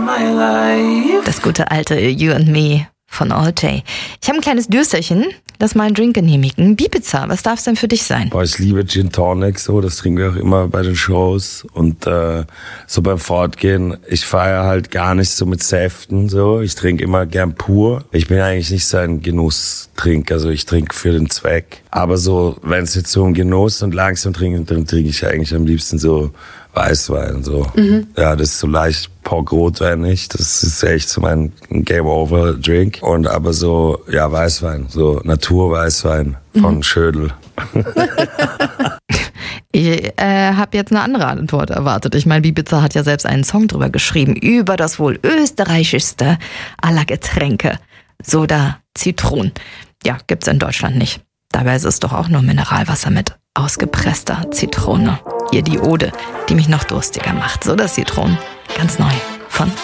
Das gute alte You and Me von All J. Ich habe ein kleines Dürsterchen. Lass mal einen Drink genehmigen. Bibiza, was darf es denn für dich sein? Boah, ich liebe Gin Tonic, so, das trinken wir auch immer bei den Shows und so beim Fortgehen. Ich feiere halt gar nicht so mit Säften, so. Ich trinke immer gern pur. Ich bin eigentlich nicht so ein Genusstrinker, also ich trinke für den Zweck. Aber so, wenn es jetzt so um Genuss und langsam trinken, dann trinke ich eigentlich am liebsten so Weißwein, so. Ja, das ist so leicht Rotwein nicht. Das ist echt so mein Game-Over-Drink. Und aber so, ja, Weißwein, so Naturweißwein von Schödel. Ich habe jetzt eine andere Antwort erwartet. Ich meine, Bibiza hat ja selbst einen Song drüber geschrieben, über das wohl österreichischste aller Getränke. Soda Zitron. Ja, gibt's in Deutschland nicht. Dabei ist es doch auch nur Mineralwasser mit ausgepresster Zitrone. Hier die Ode, die mich noch durstiger macht. Soda Zitron, ganz neu von